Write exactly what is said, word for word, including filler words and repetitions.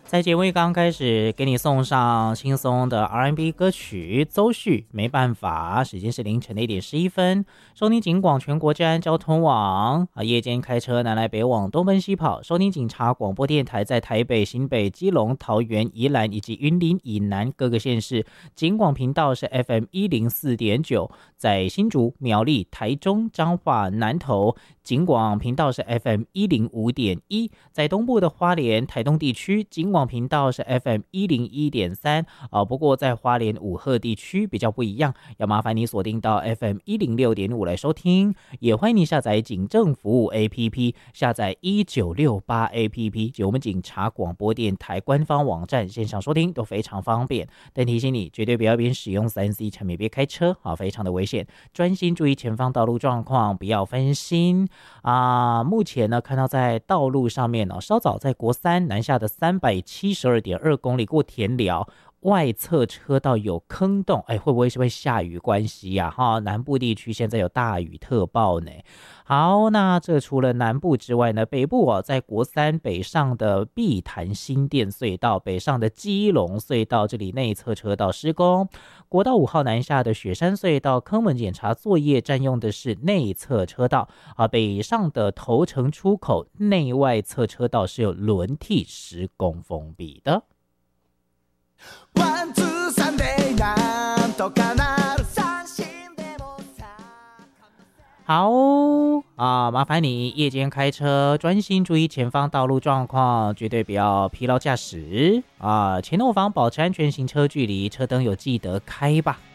在节目一刚开始，给你送上轻松的 R and B 歌曲邹旭没办法，时间是凌晨的一点十一分。收听警广全国治安交通网啊，夜间开车南来北往东奔西跑，收听警察广播电台在台北、新北、基隆、桃园、宜兰以及云林以南各个县市，警广频道是 F M 一零四点九，在新竹、苗栗、台中、彰化、南投，警广频道是 F M 一零五点一，在东部的花莲、台东地区，警广频道是 F M 一零一点三啊。不过在花莲五鹤地区比较不一样，要麻烦你锁定到 F M 一零六点五来收听。也欢迎你下载警政服务 A P P， 下载一九六八 A P P 及我们警察广播电台官方网站，线上收听都非常方便。但提醒你，绝对不要边使用 三 C 产品边开车啊，非常的危险。专心注意前方道路状况，不要分心啊。目前呢，看到在道路上面呢，稍早在国三南下的三百七十二点二公里过田寮外侧车道有坑洞，哎，会不会是会下雨关系呀、啊？哈，南部地区现在有大雨特报呢。好，那这除了南部之外呢，北部哦，在国三北上的碧潭新店隧道，北上的基隆隧道，这里内侧车道施工。国道五号南下的雪山隧道坑门检查作业占用的是内侧车道啊，北上的头城出口内外侧车道是有轮替施工封闭的。One, two, three, なんとかなる三振でもさ。好啊，麻烦你夜间开车专心注意前方道路状况，绝对不要疲劳驾驶啊！前后方保持安全行车距离，车灯有记得开吧。